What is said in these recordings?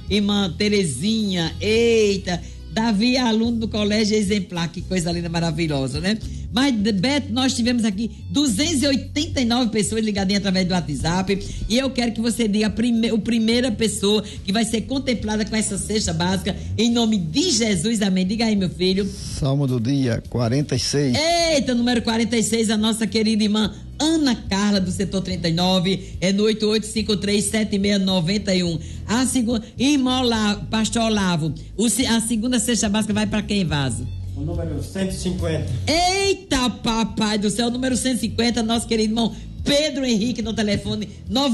irmã Terezinha, eita, Davi é aluno do Colégio Exemplar, que coisa linda, maravilhosa, né? Mas, Beto, nós tivemos aqui 289 pessoas ligadinhas através do WhatsApp, e eu quero que você diga a primeira pessoa que vai ser contemplada com essa cesta básica, em nome de Jesus, amém. Diga aí, meu filho. Salmo do dia 46. Eita, número 46, a nossa querida irmã Ana Carla, do setor 39, é no 88537691. A segunda, irmão Pastor Olavo, a segunda cesta básica vai para quem, Vaso? O número 150. Eita, papai do céu, número 150, nosso querido irmão Pedro Henrique, no telefone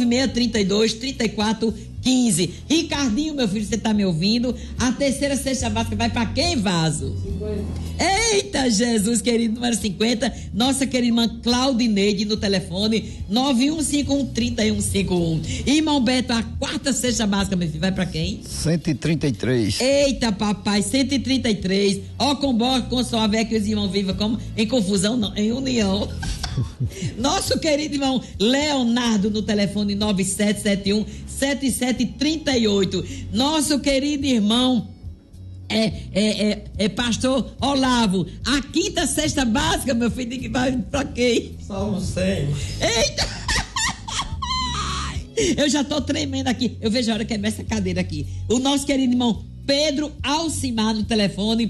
9632-3415. Ricardinho, meu filho, você tá me ouvindo? A terceira cesta básica vai pra quem, Vaso? 50. Eita, Jesus, querido, número 50, nossa querida irmã Claudineide, no telefone 9151-3151. Irmão Beto, a quarta cesta básica, meu filho, vai pra quem? 133. Eita, papai, 133. Ó, com suave é que os irmãos vivem como em confusão, não, em união. Nosso querido irmão Leonardo, no telefone 9771-7738. Nosso querido irmão Pastor Olavo, a quinta cesta básica, meu filho, que vai pra quem? Salmo 100. Eita! Eu já tô tremendo aqui. Eu vejo a hora que quebrar essa cadeira aqui. O nosso querido irmão Pedro Alcimar, no telefone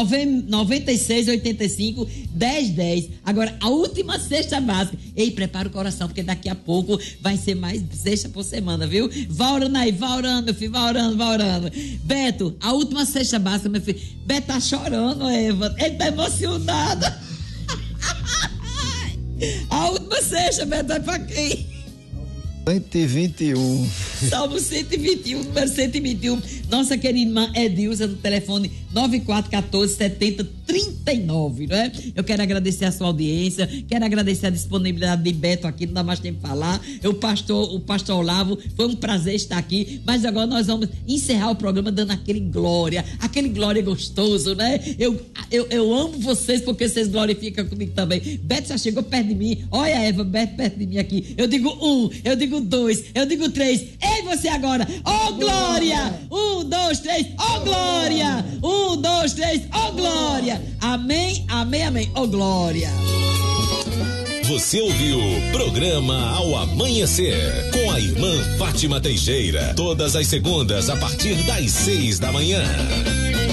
9685-1010. Agora, a última cesta básica. Ei, prepara o coração, porque daqui a pouco vai ser mais cesta por semana, viu? Vai orando aí, vai orando, meu filho, vai orando. Beto, a última cesta básica, meu filho. Beto tá chorando, Eva. Ele tá emocionado. A última cesta, Beto, vai pra quem? 121. Salmo 121, número 121. Nossa querida irmã Edilza, no telefone 9414-7039, não é? Eu quero agradecer a sua audiência, quero agradecer a disponibilidade de Beto aqui, não dá mais tempo de falar. O pastor Olavo, foi um prazer estar aqui, mas agora nós vamos encerrar o programa dando aquele glória gostoso, né? Eu amo vocês porque vocês glorificam comigo também. Beto já chegou perto de mim. Olha, Eva, Beto perto de mim aqui. Eu digo 1, eu digo 2, eu digo 3. Ei, você agora. Oh, glória! 1, 2, 3. Oh, glória! 1, 2, 3. Oh, glória! Amém, amém, amém. Oh, glória! Você ouviu Programa Ao Amanhecer com a irmã Fátima Teixeira, todas as segundas a partir das 6 da manhã.